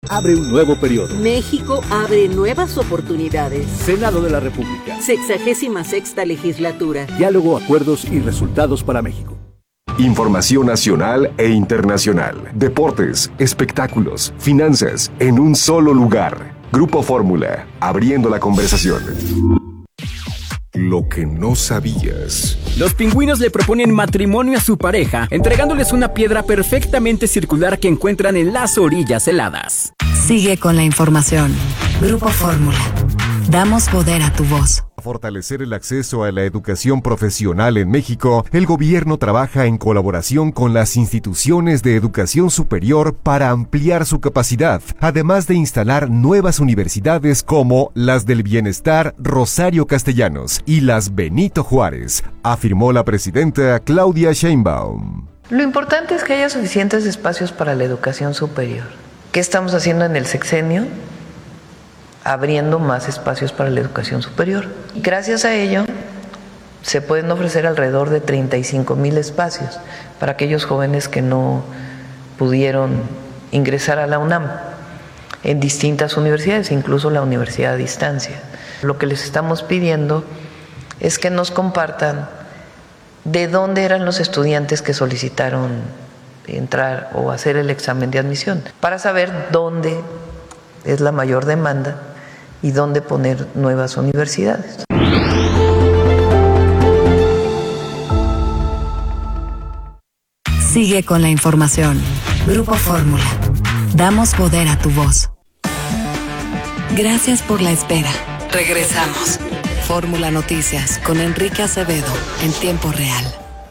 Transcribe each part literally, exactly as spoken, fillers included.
abre un nuevo periodo. México abre nuevas oportunidades. Senado de la República. Sexagésima sexta legislatura. Diálogo, acuerdos y resultados para México. Información nacional e internacional. Deportes, espectáculos, finanzas, en un solo lugar. Grupo Fórmula, abriendo la conversación. Lo que no sabías. Los pingüinos le proponen matrimonio a su pareja, entregándoles una piedra perfectamente circular que encuentran en las orillas heladas. Sigue con la información. Grupo Fórmula. Damos poder a tu voz. Para fortalecer el acceso a la educación profesional en México, el gobierno trabaja en colaboración con las instituciones de educación superior para ampliar su capacidad, además de instalar nuevas universidades como las del Bienestar Rosario Castellanos y las Benito Juárez, afirmó la presidenta Claudia Sheinbaum. Lo importante es que haya suficientes espacios para la educación superior. ¿Qué estamos haciendo en el sexenio? Abriendo más espacios para la educación superior. Y gracias a ello se pueden ofrecer alrededor de treinta y cinco mil espacios para aquellos jóvenes que no pudieron ingresar a la UNAM en distintas universidades, incluso la universidad a distancia. Lo que les estamos pidiendo es que nos compartan de dónde eran los estudiantes que solicitaron entrar o hacer el examen de admisión, para saber dónde es la mayor demanda y dónde poner nuevas universidades. Sigue con la información. Grupo Fórmula. Damos poder a tu voz. Gracias por la espera. Regresamos. Fórmula Noticias con Enrique Acevedo en tiempo real.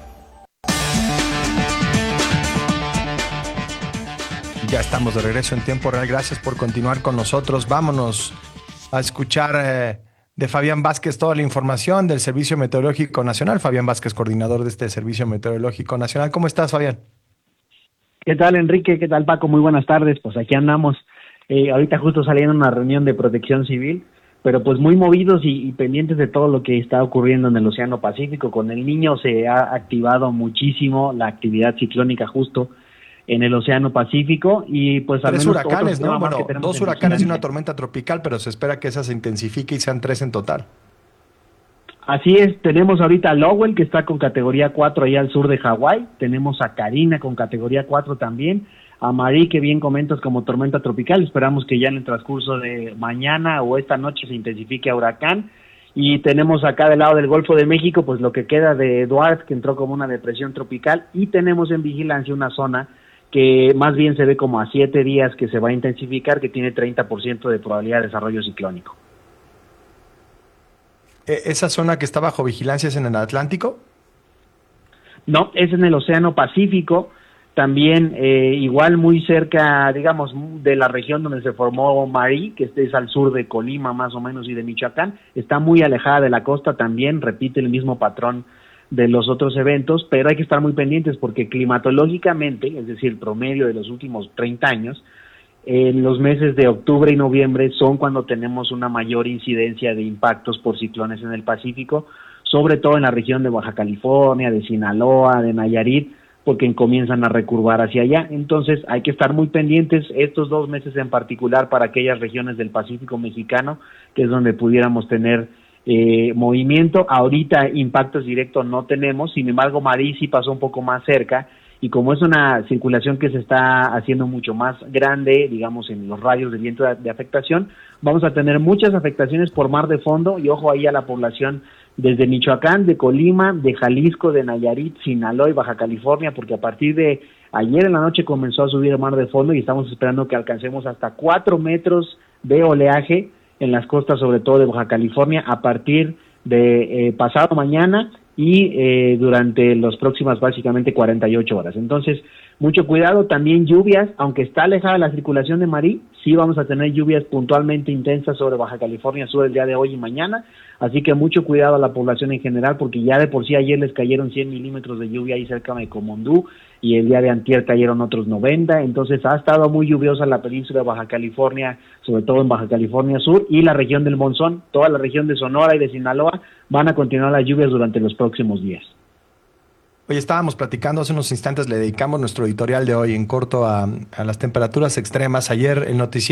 Ya estamos de regreso en tiempo real. Gracias por continuar con nosotros. Vámonos a escuchar eh, de Fabián Vázquez toda la información del Servicio Meteorológico Nacional. Fabián Vázquez, coordinador de este Servicio Meteorológico Nacional. ¿Cómo estás, Fabián? ¿Qué tal, Enrique? ¿Qué tal, Paco? Muy buenas tardes. Pues aquí andamos. Eh, ahorita justo saliendo una reunión de Protección Civil, pero pues muy movidos y, y pendientes de todo lo que está ocurriendo en el Océano Pacífico. Con el Niño se ha activado muchísimo la actividad ciclónica justo en el Océano Pacífico y pues al tres menos huracanes, ¿no? Bueno, dos huracanes y una vigilancia. tormenta tropical, pero se espera que esa se intensifique y sean tres en total. Así es, tenemos ahorita a Lowell, que está con categoría cuatro allá al sur de Hawái, tenemos a Karina con categoría cuatro también, a Marie, que bien comentas, como tormenta tropical. Esperamos que ya en el transcurso de mañana o esta noche se intensifique a huracán. Y tenemos acá del lado del Golfo de México pues lo que queda de Eduard, que entró como una depresión tropical, y tenemos en vigilancia una zona que más bien se ve como a siete días que se va a intensificar, que tiene treinta por ciento de probabilidad de desarrollo ciclónico. ¿Esa zona que está bajo vigilancia es en el Atlántico? No, es en el Océano Pacífico, también eh, igual muy cerca, digamos, de la región donde se formó Marie, que es al sur de Colima más o menos y de Michoacán, está muy alejada de la costa también, repite el mismo patrón de los otros eventos, pero hay que estar muy pendientes porque climatológicamente, es decir, promedio de los últimos treinta años, en los meses de octubre y noviembre son cuando tenemos una mayor incidencia de impactos por ciclones en el Pacífico, sobre todo en la región de Baja California, de Sinaloa, de Nayarit, porque comienzan a recurvar hacia allá. Entonces hay que estar muy pendientes estos dos meses en particular para aquellas regiones del Pacífico mexicano, que es donde pudiéramos tener eh, movimiento. Ahorita impactos directos no tenemos, sin embargo Marie sí pasó un poco más cerca, y como es una circulación que se está haciendo mucho más grande, digamos, en los radios de viento de, de afectación, vamos a tener muchas afectaciones por mar de fondo, y ojo ahí a la población desde Michoacán, de Colima, de Jalisco, de Nayarit, Sinaloa y Baja California, porque a partir de ayer en la noche comenzó a subir el mar de fondo y estamos esperando que alcancemos hasta cuatro metros de oleaje en las costas, sobre todo de Baja California, a partir de eh, pasado mañana y eh, durante las próximas básicamente cuarenta y ocho horas. Entonces, mucho cuidado, también lluvias, aunque está alejada la circulación de Marie, sí vamos a tener lluvias puntualmente intensas sobre Baja California Sur el día de hoy y mañana, así que mucho cuidado a la población en general, porque ya de por sí ayer les cayeron cien milímetros de lluvia ahí cerca de Comondú, y el día de antier cayeron otros noventa, entonces ha estado muy lluviosa la península de Baja California, sobre todo en Baja California Sur, y la región del Monzón, toda la región de Sonora y de Sinaloa, van a continuar las lluvias durante los próximos días. Oye, estábamos platicando hace unos instantes, le dedicamos nuestro editorial de hoy en corto a, a las temperaturas extremas. Ayer el noticiero